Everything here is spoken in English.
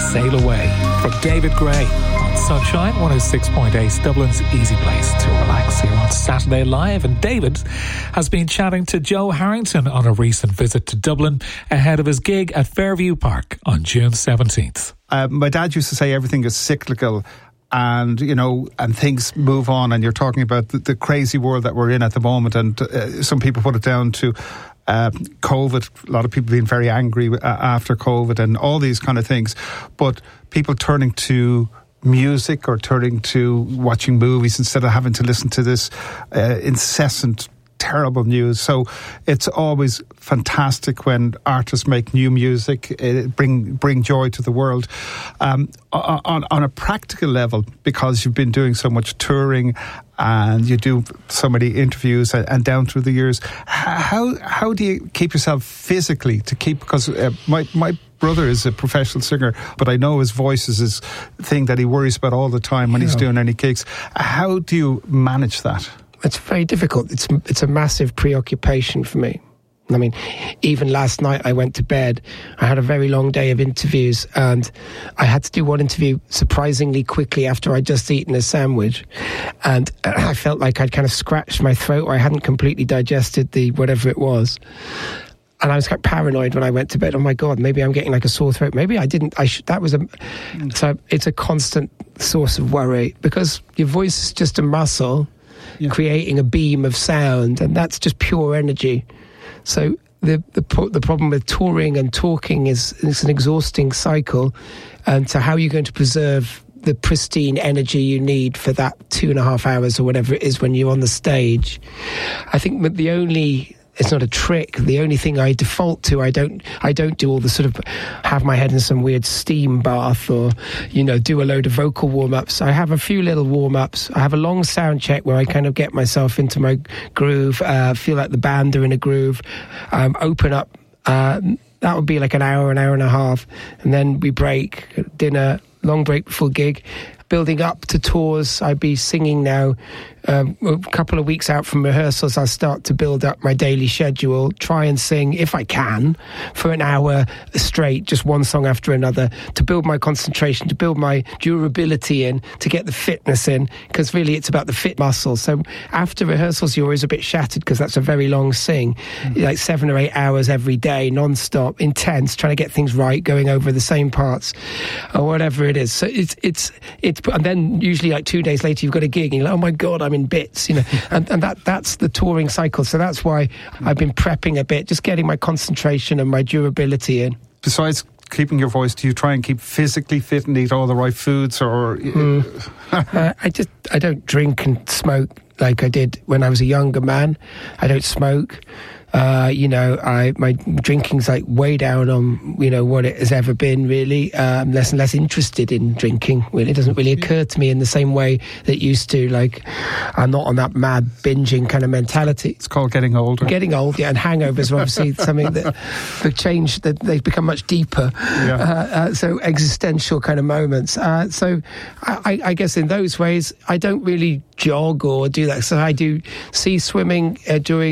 Sail Away from David Gray on Sunshine 106.8, Dublin's easy place to relax here on Saturday Live. And David has been chatting to Joe Harrington on a recent visit to Dublin ahead of his gig at Fairview Park on June 17th. My dad used to say everything is cyclical, and and things move on, and you're talking about the crazy world that we're in at the moment, and some people put it down to COVID, a lot of people being very angry after COVID and all these kind of things, but people turning to music or turning to watching movies instead of having to listen to this incessant terrible news. So it's always fantastic when artists make new music, bring joy to the world. On a practical level, because you've been doing so much touring and you do so many interviews and down through the years, how do you keep yourself physically because my brother is a professional singer, but I know his voice is his thing that he worries about all the time when he's doing any gigs. How do you manage that? It's very difficult. It's a massive preoccupation for me. I mean, even last night I went to bed. I had a very long day of interviews, and I had to do one interview surprisingly quickly after I'd just eaten a sandwich. And I felt like I'd kind of scratched my throat, or I hadn't completely digested the whatever it was. And I was quite paranoid when I went to bed. Oh my God, maybe I'm getting like a sore throat. Maybe I didn't. So it's a constant source of worry, because your voice is just a muscle. Yeah. Creating a beam of sound, and that's just pure energy. So the problem with touring and talking is it's an exhausting cycle. And so how are you going to preserve the pristine energy you need for that 2.5 hours or whatever it is when you're on the stage? I think that it's not a trick. The only thing I default to, I don't do all the sort of have my head in some weird steam bath or, do a load of vocal warm-ups. I have a few little warm-ups. I have a long sound check where I kind of get myself into my groove, feel like the band are in a groove, open up. That would be like an hour and a half. And then we break, dinner, long break before gig. Building up to tours, I'd be singing now. A couple of weeks out from rehearsals, I'll start to build up my daily schedule, try and sing, if I can, for an hour straight, just one song after another, to build my concentration, to build my durability in, to get the fitness in, because really it's about the fit muscle. So after rehearsals, you're always a bit shattered, because that's a very long sing, like 7 or 8 hours every day, non-stop, intense, trying to get things right, going over the same parts, or whatever it is. So it's and then usually like 2 days later, you've got a gig, and you're like, oh my God, I'm in bits, and that's the touring cycle. So that's why I've been prepping a bit, just getting my concentration and my durability in. Besides keeping your voice, do you try and keep physically fit and eat all the right foods, or? I don't drink and smoke like I did when I was a younger man. I don't smoke. My drinking's like way down on, what it has ever been, really. I'm less and less interested in drinking. Really, it doesn't really occur to me in the same way that it used to. Like, I'm not on that mad binging kind of mentality. It's called getting older. Getting old, yeah, and hangovers are obviously something that have changed, that they've become much deeper. Yeah. So existential kind of moments. So I guess in those ways, I don't really jog or do that. So I do sea swimming during